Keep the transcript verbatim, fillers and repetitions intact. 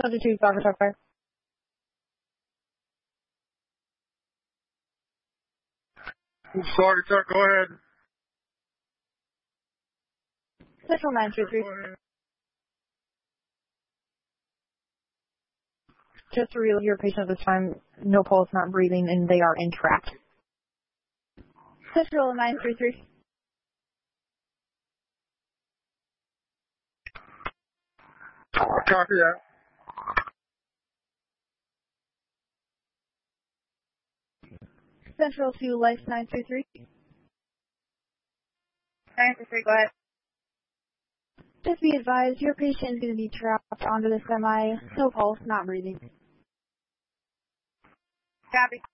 Subject two, Soccer Talk Fire. Sorry, Chuck, go ahead. Central nine three three. Just to relieve your patient at this time, no pulse, not breathing, and they are entrapped. Central nine three three. Copy that. Central to Life nine three three. nine three three, go ahead. Just be advised, your patient is going to be trapped onto the semi, no pulse, not breathing. Copy.